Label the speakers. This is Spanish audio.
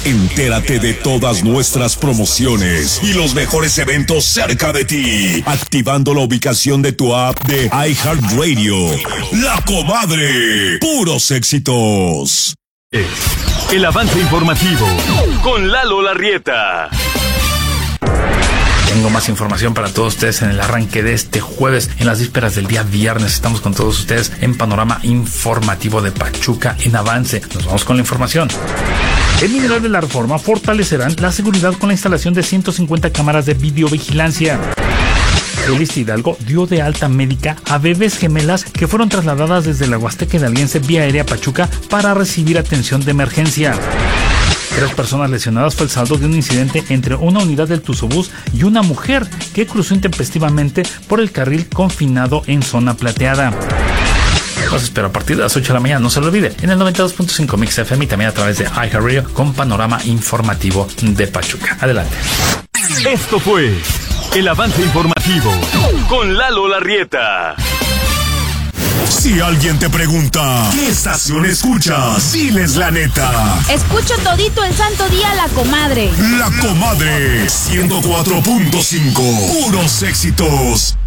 Speaker 1: Entérate de todas nuestras promociones y los mejores eventos cerca de ti, activando la ubicación de tu app de iHeartRadio. La Comadre, puros éxitos.
Speaker 2: El avance informativo con Lalo Larrieta.
Speaker 3: Tengo más información para todos ustedes en el arranque de este jueves, en las vísperas del día viernes. Estamos con todos ustedes en Panorama Informativo de Pachuca en Avance. Nos vamos con la información. En Mineral de la Reforma fortalecerán la seguridad con la instalación de 150 cámaras de videovigilancia. El Hidalgo dio de alta médica a bebés gemelas que fueron trasladadas desde la Huasteca Hidalguense vía aérea Pachuca para recibir atención de emergencia. 3 personas lesionadas fue el saldo de un incidente entre una unidad del Tuzobús y una mujer que cruzó intempestivamente por el carril confinado en zona plateada. Los espero a partir de las 8 de la mañana, no se lo olvide, en el 92.5 Mix FM y también a través de iHeartRadio con Panorama Informativo de Pachuca. Adelante.
Speaker 2: Esto fue el avance informativo con Lalo Larrieta.
Speaker 1: Si alguien te pregunta, ¿qué estación escuchas? Diles la neta.
Speaker 4: Escucho todito el santo día La Comadre.
Speaker 1: La Comadre, 104.5. Puros éxitos.